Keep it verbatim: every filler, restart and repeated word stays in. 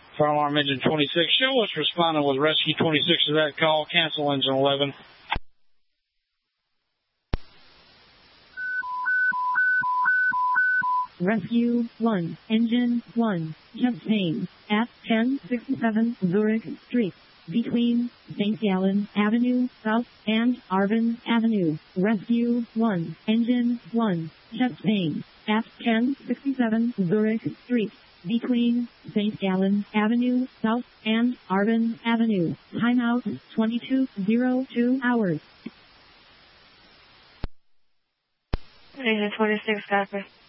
Fire alarm engine twenty-six. Show us responding with rescue twenty-six to that call. Cancel engine eleven. Rescue one, Engine one, Jet Payne, at ten sixty-seven Zurich Street, between Saint Gallen Avenue South and Arvin Avenue. Rescue one, Engine one, Jet Payne, at ten sixty-seven Zurich Street, between Saint Gallen Avenue South and Arvin Avenue. Timeout twenty-two oh two hours. Engine twenty-six, copy.